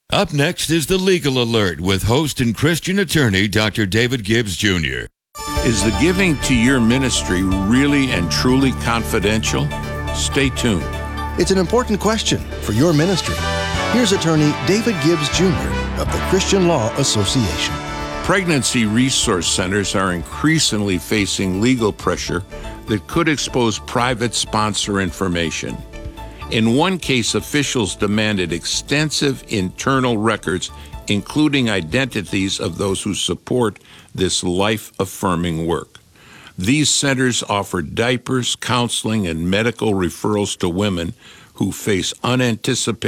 Up next is the Legal Alert with host and Christian attorney Dr. David Gibbs Jr. Is the giving to your ministry really and truly confidential? Stay tuned. It's an important question for your ministry. Here's attorney David Gibbs Jr. of the Christian Law Association. Pregnancy resource centers are increasingly facing legal pressure that could expose private sponsor information. In one case, officials demanded extensive internal records, including identities of those who support this life-affirming work. These centers offer diapers, counseling, and medical referrals to women who face unanticipated